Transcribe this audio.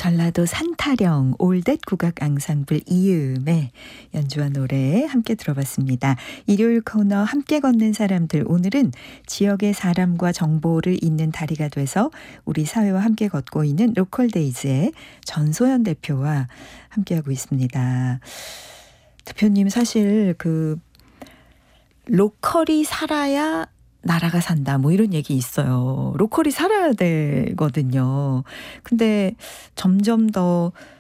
전라도 산타령 올댓 국악 앙상블 이음에 연주한 노래 함께 들어봤습니다. 일요일 코너 함께 걷는 사람들, 오늘은 지역의 사람과 정보를 잇는 다리가 돼서 우리 사회와 함께 걷고 있는 로컬데이즈의 전소연 대표와 함께하고 있습니다. 대표님, 사실 로컬이 살아야 나라가 산다, 뭐 이런 얘기 있어요. 로컬이 살아야 되거든요. 근데 점점 더